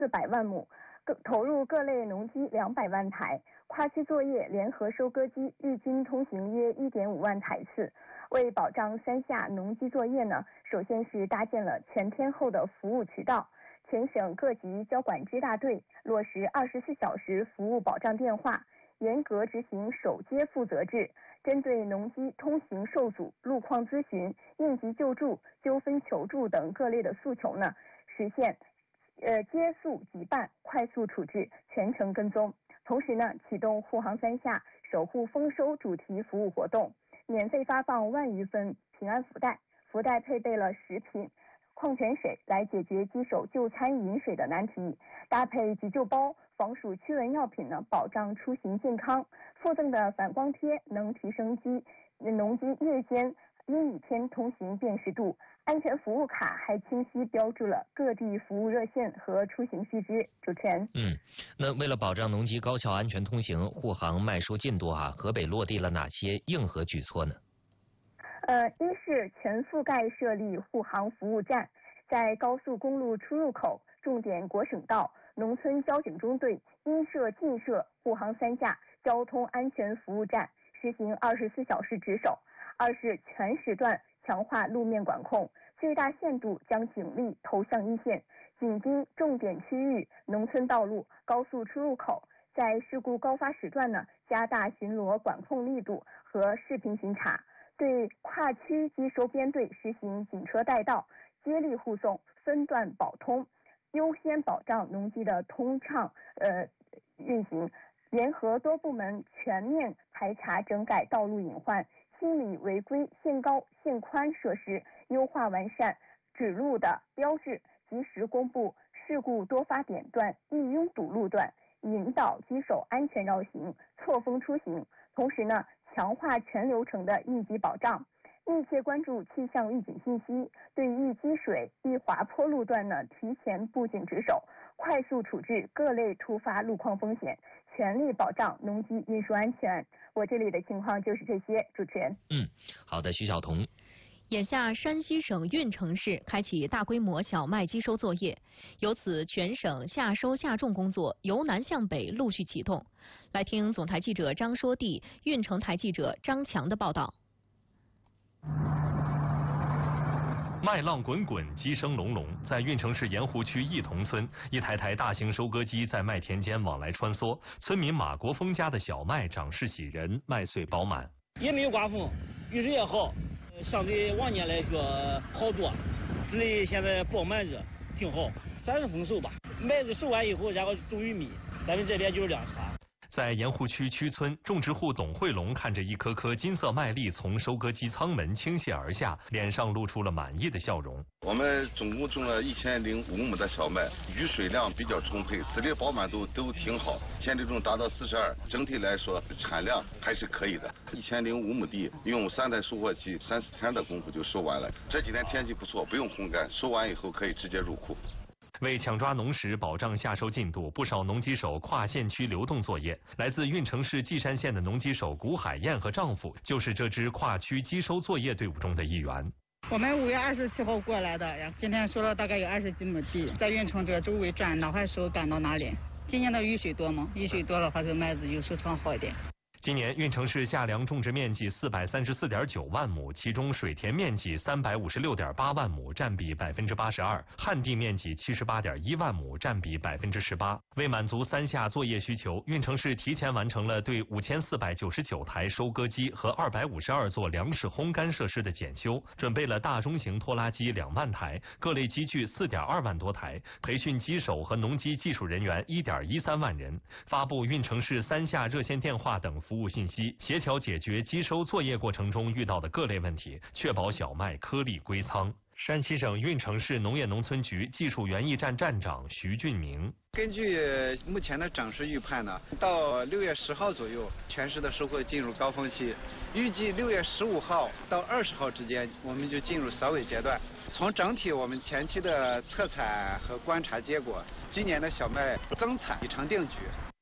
400万亩，投入各类农机200万台，跨区作业联合收割机日均通行约1.5万台次。为保障山下农机作业呢，首先是搭建了全天候的服务渠道，全省各级交管支大队落实24小时服务保障电话，严格执行首接负责制，针对农机通行受阻、路况咨询、应急救助、纠纷求助等各类的诉求呢，实现接诉即办、快速处置、全程跟踪。同时呢，启动护航山下守护丰收主题服务活动，免费发放1万余份平安福袋，福袋配备了食品、矿泉水来解决机手就餐饮水的难题，搭配急救包、防暑驱蚊药品呢，保障出行健康。附赠的反光贴能提升农机夜间阴雨天通行辨识度，安全服务卡还清晰标注了各地服务热线和出行须知。主持人， 那为了保障农机高效安全通行，护航迈出进度河北落地了哪些硬核举措呢？ 一是全覆盖设立护航服务站，在高速公路出入口、重点国省道、农村交警中队应设尽设护航山下交通安全服务站，实行24小时值守。二是全时段强化路面管控，最大限度将警力投向一线，紧盯重点区域、农村道路、高速出入口，在事故高发时段呢，加大巡逻管控力度和视频巡查，对跨区机收编队实行警车带道、接力护送、分段保通，优先保障农机的通畅运行。联合多部门全面排查整改道路隐患，清理违规限高限宽设施，优化完善指路的标志，及时公布事故多发点段、易拥堵路段，引导机手安全绕行、错峰出行。同时呢，强化全流程的应急保障，密切关注气象预警信息，对易积水、易滑坡路段呢，提前布警值守，快速处置各类突发路况风险，全力保障农机运输安全。我这里的情况就是这些，主持人。 好的，徐晓彤。 眼下，山西省运城市开启大规模小麦机收作业，由此全省夏收夏种工作由南向北陆续启动。来听总台记者张说娣、运城台记者张强的报道。 麦浪滚滚，鸡声隆隆，在运城市盐湖区义同村，一台台大型收割机在麦田间往来穿梭。村民马国峰家的小麦长势喜人，麦穗饱满， 也没有刮风，雨水也好，相对往年来说好多。这里现在包麦子挺好，算是丰收吧。麦子收完以后，然后种玉米，咱们这边就是2茬。 在盐湖区区村，种植户董慧龙看着一颗颗金色麦粒从收割机舱门倾泻而下，脸上露出了满意的笑容。 我们总共种了1005亩的小麦，雨水量比较充沛，籽粒饱满度都挺好，千粒重达到42，整体来说产量还是可以的。1005亩地用3台收获机3、4天的功夫就收完了。这几天天气不错，不用烘干，收完以后可以直接入库。 为抢抓农时，保障夏收进度，不少农机手跨县区流动作业。来自运城市稷山县的农机手谷海燕和丈夫，就是这支跨区机收作业队伍中的一员。 我们5月27号过来的，然后今天收了大概有20几亩地，在运城这周围转，哪块收赶到哪里。今年的雨水多吗？雨水多的话，这麦子有收成好一点。 今年运城市夏粮种植面积434.9万亩，其中水田面积356.8万亩，占比82%，旱地面积78.1万亩，占比18%。为满足3夏作业需求，运城市提前完成了对5499台收割机和252座粮食烘干设施的检修，准备了大中型拖拉机2万台，各类机具4.2万多台，培训机手和农机技术人员1.13万人，发布运城市3夏热线电话等服务信息，协调解决机收作业过程中遇到的各类问题，确保小麦颗粒归仓。山西省运城市农业农村局技术园艺站站长徐俊明： 根据目前的涨势预判呢，到6月10号左右，全市的收获进入高峰期。预计6月15号到20号之间，我们就进入扫尾阶段。从整体我们前期的测采和观察结果，今年的小麦增产已成定局。